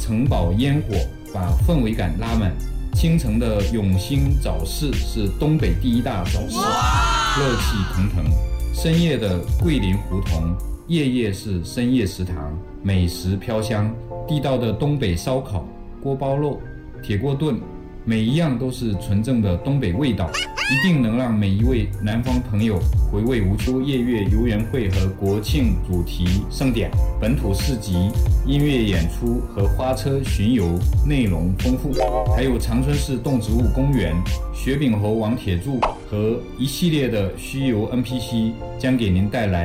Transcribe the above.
城堡烟火把氛围感拉满。清晨的永兴早市是东北第一大早市，热气腾腾。深夜的桂林胡同，夜夜是深夜食堂，美食飘香。地道的东北烧烤、锅包肉、铁锅炖，每一样都是纯正的东北味道，一定能让每一位南方朋友回味无穷。夜月游园会和国庆主题盛典、本土市集、音乐演出和花车巡游内容丰富，还有长春市动植物公园、雪饼猴王铁柱和一系列的虚游 NPC， 将给您带来